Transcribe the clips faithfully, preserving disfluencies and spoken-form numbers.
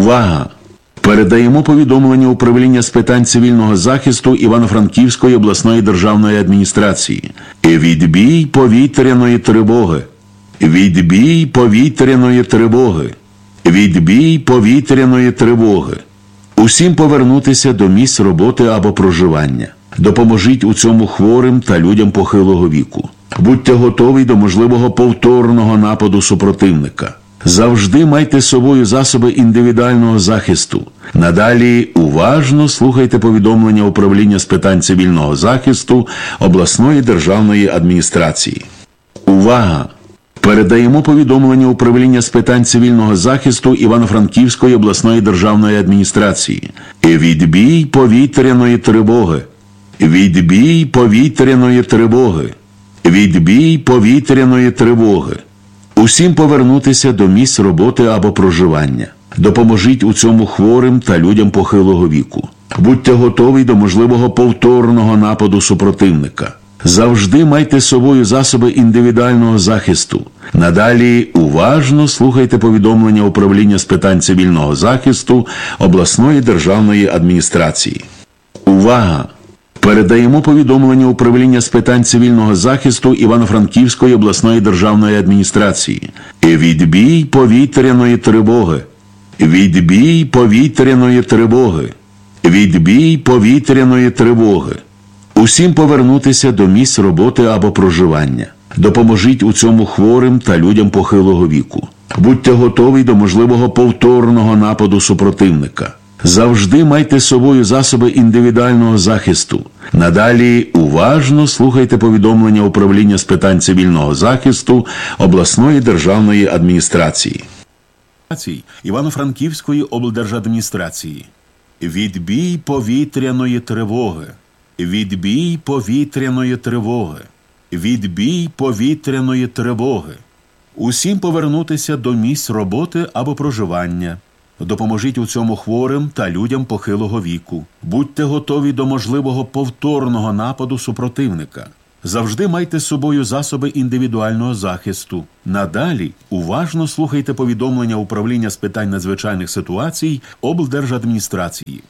Увага! Передаємо повідомлення управління з питань цивільного захисту Івано-Франківської обласної державної адміністрації. Відбій повітряної тривоги. Відбій повітряної тривоги. Відбій повітряної тривоги. Усім повернутися до місць роботи або проживання. Допоможіть у цьому хворим та людям похилого віку. Будьте готові до можливого повторного нападу супротивника. Завжди майте з собою засоби індивідуального захисту. Надалі уважно слухайте повідомлення управління з питань цивільного захисту обласної державної адміністрації. Увага! Передаємо повідомлення управління з питань цивільного захисту Івано-Франківської обласної державної адміністрації. Відбій повітряної тривоги. Відбій повітряної тривоги. Відбій повітряної тривоги. Усім повернутися до місць роботи або проживання. Допоможіть у цьому хворим та людям похилого віку. Будьте готові до можливого повторного нападу супротивника. Завжди майте з собою засоби індивідуального захисту. Надалі уважно слухайте повідомлення управління з питань цивільного захисту обласної державної адміністрації. Увага! Передаємо повідомлення управління з питань цивільного захисту Івано-Франківської обласної державної адміністрації. Відбій повітряної тривоги. Відбій повітряної тривоги. Відбій повітряної тривоги. Усім повернутися до місць роботи або проживання. Допоможіть у цьому хворим та людям похилого віку. Будьте готові до можливого повторного нападу супротивника. Завжди майте з собою засоби індивідуального захисту. Надалі уважно слухайте повідомлення управління з питань цивільного захисту обласної державної адміністрації. Івано-Франківської облдержадміністрації. Відбій повітряної тривоги. Відбій повітряної тривоги. Відбій повітряної тривоги. Усім повернутися до місць роботи або проживання. Допоможіть у цьому хворим та людям похилого віку. Будьте готові до можливого повторного нападу супротивника. Завжди майте з собою засоби індивідуального захисту. Надалі уважно слухайте повідомлення управління з питань надзвичайних ситуацій облдержадміністрації.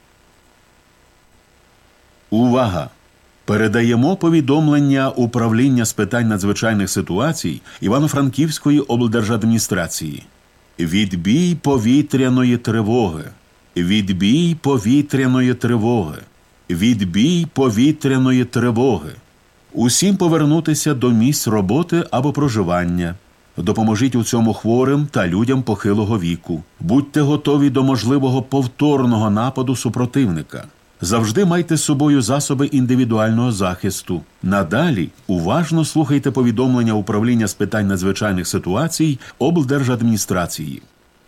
Увага! Передаємо повідомлення управління з питань надзвичайних ситуацій Івано-Франківської облдержадміністрації. Відбій повітряної тривоги. Відбій повітряної тривоги. Відбій повітряної тривоги. Усім повернутися до місць роботи або проживання. Допоможіть у цьому хворим та людям похилого віку. Будьте готові до можливого повторного нападу супротивника. Завжди майте з собою засоби індивідуального захисту. Надалі уважно слухайте повідомлення управління з питань надзвичайних ситуацій облдержадміністрації.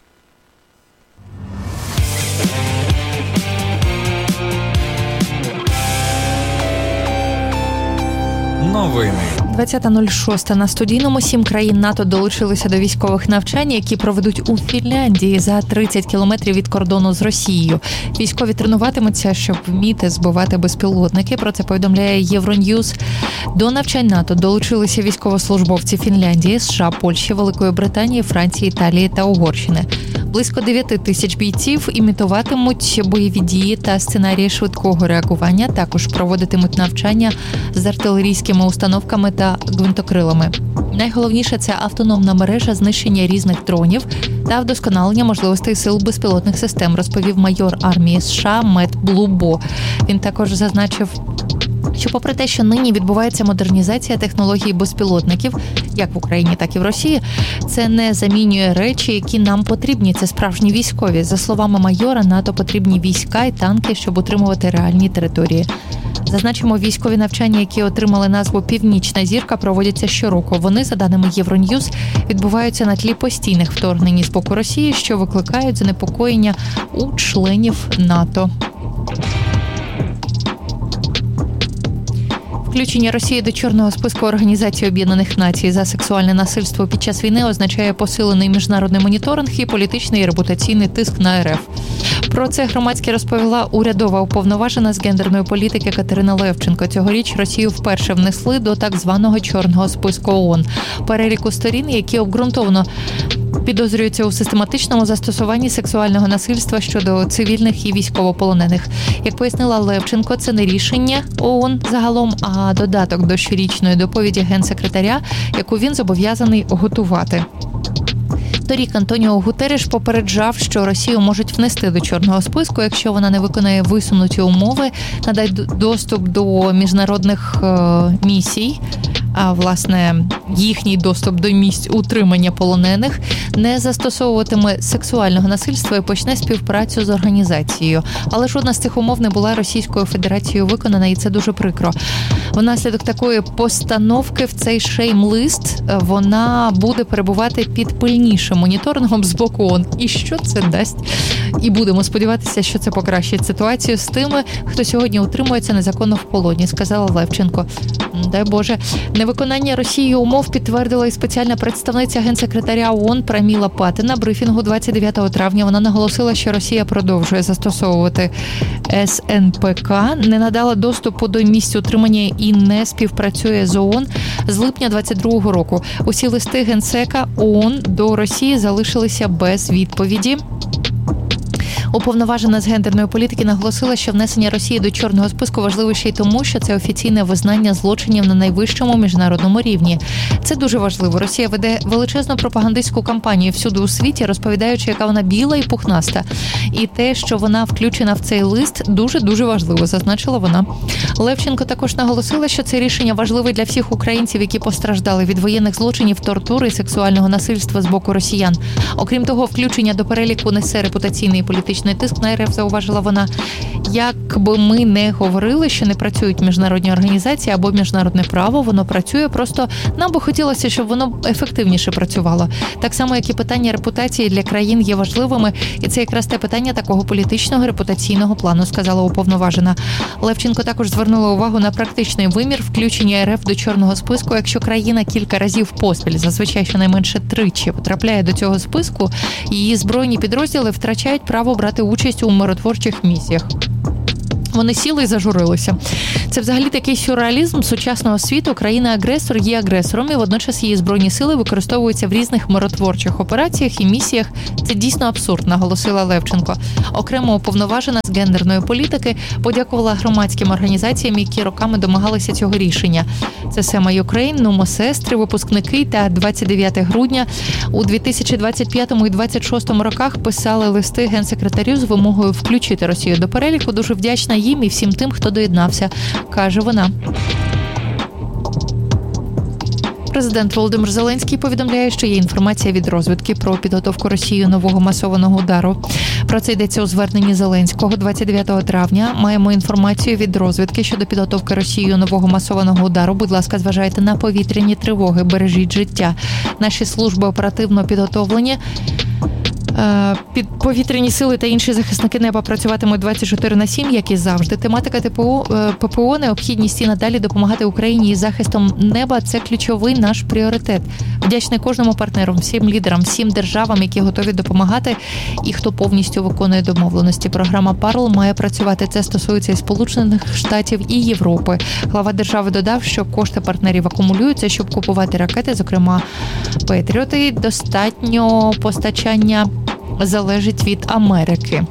Новини. двадцята нуль шість на студійному. Сім країн НАТО долучилися до військових навчань, які проведуть у Фінляндії за тридцять кілометрів від кордону з Росією. Військові тренуватимуться, щоб вміти збивати безпілотники. Про це повідомляє Євроньюз. До навчань НАТО долучилися військовослужбовці Фінляндії, США, Польщі, Великої Британії, Франції, Італії та Угорщини. Близько дев'яти тисяч бійців імітуватимуть бойові дії та сценарії швидкого реагування. Також проводитимуть навчання з артилерійськими установками та гвинтокрилами. Найголовніше – це автономна мережа знищення різних дронів та вдосконалення можливостей сил безпілотних систем, розповів майор армії США Мет Блубо. Він також зазначив, що попри те, що нині відбувається модернізація технологій безпілотників, як в Україні, так і в Росії, це не замінює речі, які нам потрібні. Це справжні військові. За словами майора, НАТО потрібні війська і танки, щоб утримувати реальні території. Зазначимо, військові навчання, які отримали назву «Північна зірка», проводяться щороку. Вони, за даними Євроньюз, відбуваються на тлі постійних вторгнень з боку Росії, що викликають занепокоєння у членів НАТО. Включення Росії до чорного списку Організації Об'єднаних Націй за сексуальне насильство під час війни означає посилений міжнародний моніторинг і політичний і репутаційний тиск на РФ. Про це громадське розповіла урядова уповноважена з гендерної політики Катерина Левченко. Цьогоріч Росію вперше внесли до так званого чорного списку ООН. Переліку сторін, які обґрунтовано підозрюється у систематичному застосуванні сексуального насильства щодо цивільних і військовополонених. Як пояснила Левченко, це не рішення ООН загалом, а додаток до щорічної доповіді генсекретаря, яку він зобов'язаний готувати. Торік Антоніо Гутерреш попереджав, що Росію можуть внести до чорного списку, якщо вона не виконає висунуті умови, надасть доступ до міжнародних е, місій, а власне їхній доступ до місць утримання полонених, не застосовуватиме сексуального насильства і почне співпрацю з організацією. Але жодна з цих умов не була Російською Федерацією виконана, і це дуже прикро. Внаслідок такої постановки в цей шейм-лист вона буде перебувати під пильнішим моніторингом з боку ООН. І що це дасть? І будемо сподіватися, що це покращить ситуацію з тими, хто сьогодні утримується незаконно в полоні, сказала Левченко. Дай Боже. Невиконання Росією умов підтвердила і спеціальна представниця генсекретаря ООН Праміла Пати. На брифінгу двадцять дев'ятого травня вона наголосила, що Росія продовжує застосовувати ес ен пе ка, не надала доступу до місць утримання і не співпрацює з ООН з липня двадцять другого року. Усі листи Генсека ООН до Росії залишилися без відповіді. Уповноважена з гендерної політики наголосила, що внесення Росії до чорного списку важливо ще й тому, що це офіційне визнання злочинів на найвищому міжнародному рівні. Це дуже важливо. Росія веде величезну пропагандистську кампанію всюди у світі, розповідаючи, яка вона біла і пухнаста. І те, що вона включена в цей лист, дуже-дуже важливо, зазначила вона. Левченко також наголосила, що це рішення важливе для всіх українців, які постраждали від воєнних злочинів, тортури і сексуального насильства з боку росіян. Окрім того, включення до переліку несе репутаційний і політичний тиск на РФ, зауважила вона. Як би ми не говорили, що не працюють міжнародні організації або міжнародне право, воно працює, просто нам би хотілося, щоб воно ефективніше працювало. Так само, як і питання репутації для країн є важливими, і це якраз те питання такого політичного репутаційного плану, сказала уповноважена. Левченко також звернула увагу на практичний вимір включення РФ до чорного списку. Якщо країна кілька разів поспіль, зазвичай щонайменше тричі, потрапляє до цього списку, її збройні підрозділи втрачають право брати участь у миротворчих місіях. Вони сіли і зажурилися. Це взагалі такий сюрреалізм сучасного світу. Країна-агресор є агресором, і водночас її збройні сили використовуються в різних миротворчих операціях і місіях. Це дійсно абсурд, наголосила Левченко. Окремо уповноважена з гендерної політики подякувала громадським організаціям, які роками домагалися цього рішення. Це Сема Юкрейн, Нумо Сестри, випускники та двадцять дев'ятого грудня у дві тисячі двадцять п'ятому і двадцять шостому роках писали листи генсекретарю з вимогою включити Росію до переліку. Дуже вдячна їм і всім тим, хто доєднався, каже вона. Президент Володимир Зеленський повідомляє, що є інформація від розвідки про підготовку Росією нового масованого удару. Про це йдеться у зверненні Зеленського двадцять дев'ятого травня. Маємо інформацію від розвідки щодо підготовки Росією нового масованого удару. Будь ласка, зважайте на повітряні тривоги, бережіть життя. Наші служби оперативно підготовлені. Під повітряні сили та інші захисники неба працюватимуть двадцять чотири на сім, як і завжди. Тематика ТПО, ППО, необхідність і надалі допомагати Україні із захистом неба – це ключовий наш пріоритет. Вдячний кожному партнеру, всім лідерам, всім державам, які готові допомагати і хто повністю виконує домовленості. Програма «Парл» має працювати. Це стосується і Сполучених Штатів, і Європи. Глава держави додав, що кошти партнерів акумулюються, щоб купувати ракети, зокрема «Петріоти». Достатньо постачання залежить від Америки.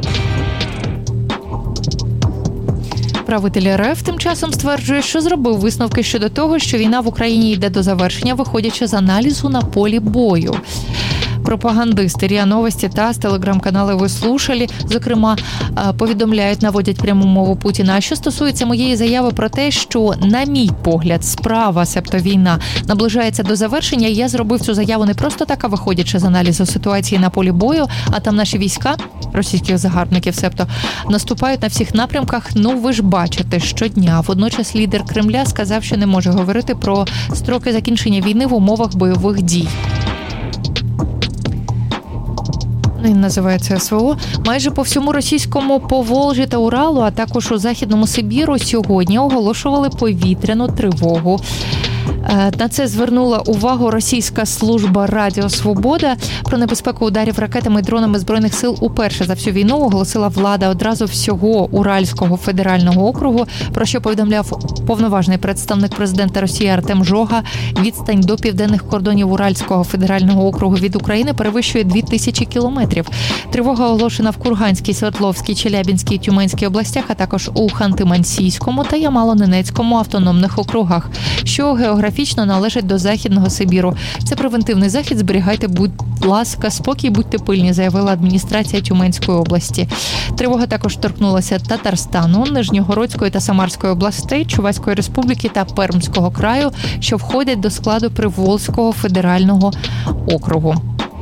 Правитель РФ тим часом стверджує, що зробив висновки щодо того, що війна в Україні йде до завершення, виходячи з аналізу на полі бою. Пропагандисти РІА Новості та з телеграм-канали «Ви слушали», зокрема, повідомляють, наводять пряму мову Путіна. А що стосується моєї заяви про те, що, на мій погляд, справа, себто війна, наближається до завершення, я зробив цю заяву не просто так, а виходячи з аналізу ситуації на полі бою, а там наші війська, російських загарбників, себто, наступають на всіх напрямках, ну ви ж бачите, щодня. Водночас лідер Кремля сказав, що не може говорити про строки закінчення війни в умовах бойових дій. Він називається СВО. Майже по всьому російському Поволжі та Уралу, а також у Західному Сибіру сьогодні оголошували повітряну тривогу. На це звернула увагу російська служба Радіо Свобода. Про небезпеку ударів ракетами і дронами Збройних сил уперше за всю війну оголосила влада одразу всього Уральського федерального округу, про що повідомляв повноважний представник президента Росії Артем Жога. Відстань до південних кордонів Уральського федерального округу від України перевищує дві тисячі кілометрів. Тривога оголошена в Курганській, Свердловській, Челябінській, Тюменській областях, а також у Ханти-Мансійському та Ямало-Ненецькому автономних округах, що географічно належать до Західного Сибіру. Це превентивний захід, зберігайте, будь ласка, спокій, будьте пильні, заявила адміністрація Тюменської області. Тривога також торкнулася Татарстану, Нижньогородської та Самарської областей, Чувашської республіки та Пермського краю, що входять до складу Приволзького федерального округу.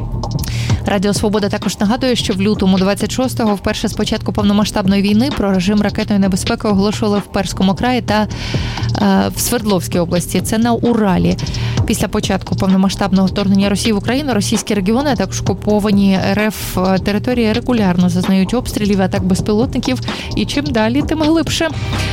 Радіо Свобода також нагадує, що в лютому двадцять шостого, вперше з початку повномасштабної війни, про режим ракетної небезпеки оголошували в Перському краї та е, в Свердловській області. Це на Уралі. Після початку повномасштабного вторгнення Росії в Україну російські регіони, а також окуповані РФ території регулярно зазнають обстрілів, атак безпілотників. І чим далі, тим глибше.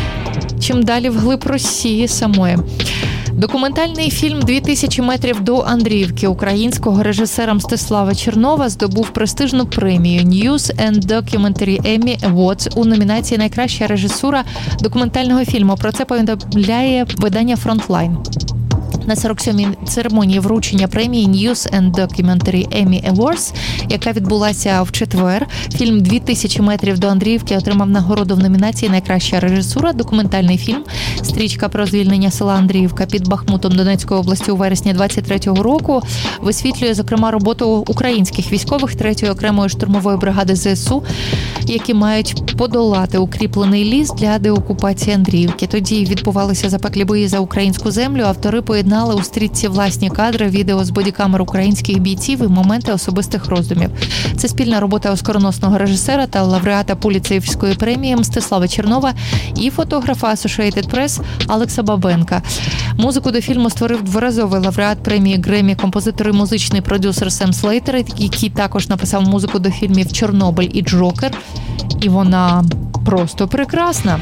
Чим далі вглиб Росії самої. Документальний фільм «Дві тисячі метрів до Андріївки» українського режисера Мстислава Чернова здобув престижну премію News and Documentary Emmy Awards у номінації «Найкраща режисура документального фільму». Про це повідомляє видання «Фронтлайн». На сорок сьомій церемонії вручення премії News and Documentary Emmy Awards, яка відбулася в четвер, фільм «Дві тисячі метрів до Андріївки» отримав нагороду в номінації «Найкраща режисура. Документальний фільм». Стрічка про звільнення села Андріївка під Бахмутом Донецької області у вересні двадцять третього року висвітлює, зокрема, роботу українських військових третьої окремої штурмової бригади ЗСУ, які мають подолати укріплений ліс для деокупації Андріївки. Тоді відбувалися запеклі бої за українську землю. Автори поєднали у стрічці власні кадри, відео з бодікамер українських бійців і моменти особистих роздумів. Це спільна робота оскароносного режисера та лауреата Пулітцерівської премії Мстислава Чернова і фотографа Associated Press Алекса Бабенка. Музику до фільму створив дворазовий лауреат премії Греммі, композитор і музичний продюсер Сем Слейтер, який також написав музику до фільмів «Чорнобиль» і «Джокер». І вона просто прекрасна.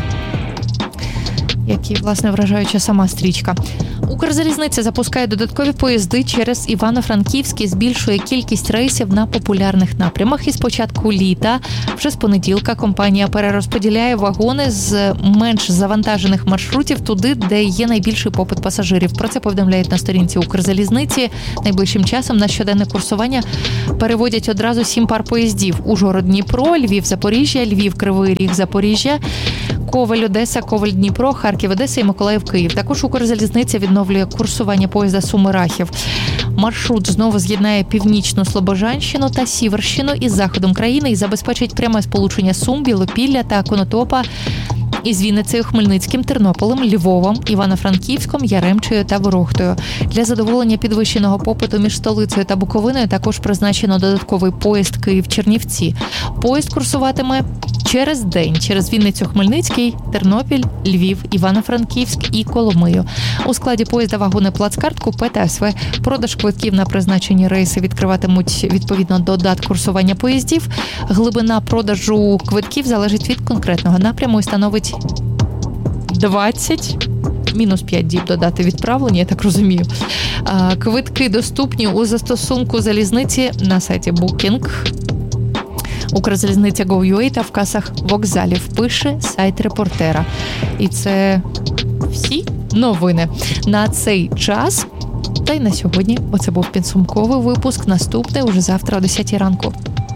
Як і, власне, вражаюча сама стрічка. Укрзалізниця запускає додаткові поїзди через Івано-Франківськ і збільшує кількість рейсів на популярних напрямах. І з початку літа, вже з понеділка, компанія перерозподіляє вагони з менш завантажених маршрутів туди, де є найбільший попит пасажирів. Про це повідомляють на сторінці Укрзалізниці. Найближчим часом на щоденне курсування переводять одразу сім пар поїздів. Ужгород-Дніпро, Львів-Запоріжжя, Львів-Кривий Ріг-Запоріжжя, Ковель-Одеса, Ковель-Дніпро, Харків-Одеса і Миколаїв-Київ. Також Укрзалізниця відновлює курсування поїзда Суми-Рахів. Маршрут знову з'єднає Північну Слобожанщину та Сіверщину із заходом країни і забезпечить пряме сполучення Сум, Білопілля та Конотопа із Вінницею, Хмельницьким, Тернополем, Львовом, Івано-Франківськом, Яремчею та Ворохтою. Для задоволення підвищеного попиту між столицею та Буковиною також призначено додатковий поїзд Київ-Чернівці. Поїзд курсуватиме через день через Вінницю, Хмельницький, Тернопіль, Львів, Івано-Франківськ і Коломию. У складі поїзда вагони плацкарт, купе та ес ве. Продаж квитків на призначені рейси відкриватимуть відповідно до дат курсування поїздів. Глибина продажу квитків залежить від конкретного напряму і становить двадцять мінус п'ять діб до дати відправлення, я так розумію. Квитки доступні у застосунку залізниці на сайті Booking, Укрзалізниця Go.ua та в касах вокзалів, пише сайт репортера. І це всі новини на цей час. Та й на сьогодні, бо це був підсумковий випуск. Наступний уже завтра о десятій ранку.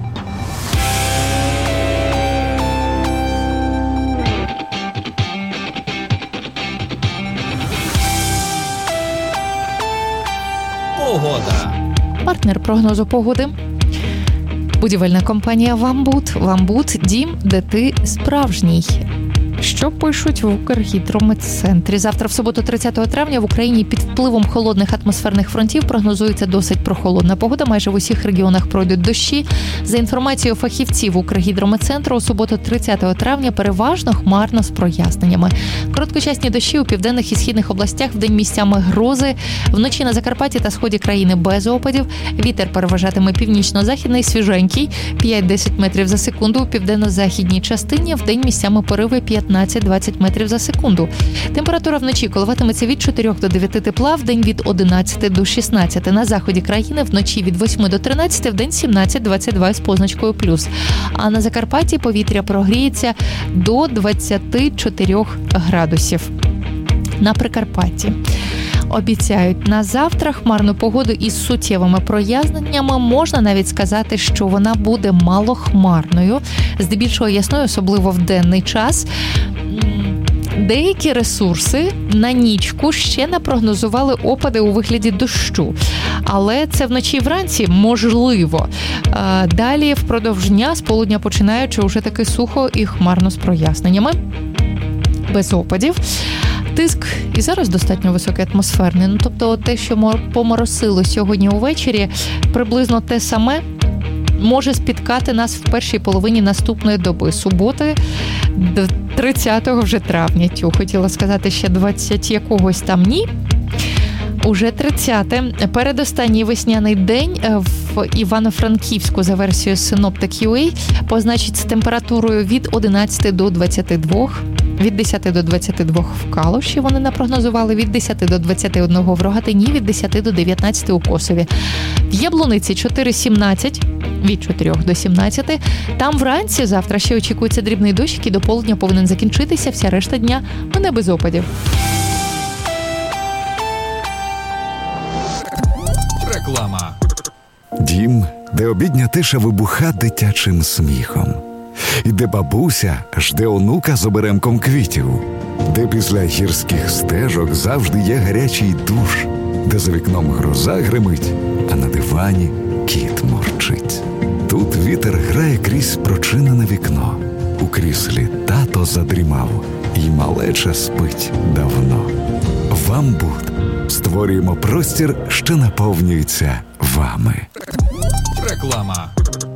Погода. Партнер прогнозу погоди. Будівельна компанія «Вамбут». «Вамбут» – дім, де ти справжній. Що пишуть в Укргідрометцентрі? Завтра, в суботу, тридцятого травня, в Україні під впливом холодних атмосферних фронтів прогнозується досить прохолодна погода. Майже в усіх регіонах пройдуть дощі. За інформацією фахівців Укргідрометцентру, у суботу, тридцятого травня, переважно хмарно з проясненнями. Короткочасні дощі у південних і східних областях, вдень місцями грози. Вночі на Закарпатті та сході країни без опадів. Вітер переважатиме північно-західний, свіженький, п'ять-десять метрів за секунду у південно-західній частині. Вдень місцями пориви п'ятнадцять п'ятнадцять-двадцять метрів за секунду. Температура вночі коливатиметься від чотирьох до дев'яти тепла, в день від одинадцяти до шістнадцяти. На заході країни вночі від восьми до тринадцяти, в день сімнадцять-двадцять два з позначкою плюс. А на Закарпатті повітря прогріється до двадцяти чотирьох градусів. На Прикарпатті обіцяють на завтра хмарну погоду із суттєвими проясненнями. Можна навіть сказати, що вона буде малохмарною, здебільшого ясною, особливо в денний час. Деякі ресурси на нічку ще не прогнозували опади у вигляді дощу. Але це вночі і вранці можливо. Далі впродовж дня, з полудня починаючи, уже таки сухо і хмарно з проясненнями. Без опадів. Тиск і зараз достатньо високий атмосферний. Ну, тобто те, що поморосило сьогодні увечері, приблизно те саме може спіткати нас в першій половині наступної доби. Суботи, тридцятого вже травня. Тю, хотіла сказати ще двадцять якогось там, ні. Уже тридцяте. Передостанній весняний день в Івано-Франківську за версією Synoptic ю ей позначиться температурою від одинадцяти до двадцяти двох. Від десяти до двадцяти двох в Калуші вони напрогнозували, від десяти до двадцяти одного в Рогатині, від десяти до дев'ятнадцяти у Косові. В Яблуниці чотири сімнадцять, від чотирьох до сімнадцяти. Там вранці завтра ще очікується дрібний дощ, який до полудня повинен закінчитися, вся решта дня мене без опадів. Реклама. Дім, де обідня тиша вибуха дитячим сміхом. І де бабуся жде онука з оберемком квітів. Де після гірських стежок завжди є гарячий душ. Де за вікном гроза гримить, а на дивані кіт мурчить. Тут вітер грає крізь прочинене вікно. У кріслі тато задрімав, і малеча спить давно. Вам Буд. Створюємо простір, що наповнюється вами. Реклама.